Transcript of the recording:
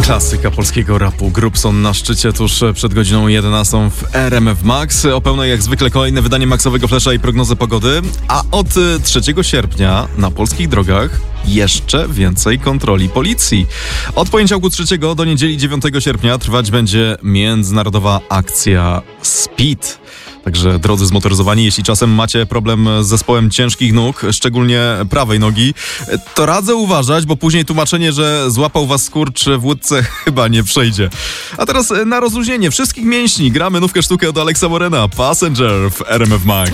Klasyka polskiego rapu. Grubson na szczycie tuż przed godziną 11 w RMF Max. O pełnej jak zwykle kolejne wydanie Maxowego Flesza i prognozę pogody. A od 3 sierpnia na polskich drogach jeszcze więcej kontroli policji. Od poniedziałku 3 do niedzieli 9 sierpnia trwać będzie międzynarodowa akcja Speed. Także drodzy zmotoryzowani, jeśli czasem macie problem z zespołem ciężkich nóg, szczególnie prawej nogi, to radzę uważać, bo później tłumaczenie, że złapał was skurcz w łódce chyba nie przejdzie. A teraz na rozluźnienie wszystkich mięśni gramy nówkę sztukę od Alexa Morena, Passenger w RMF Max.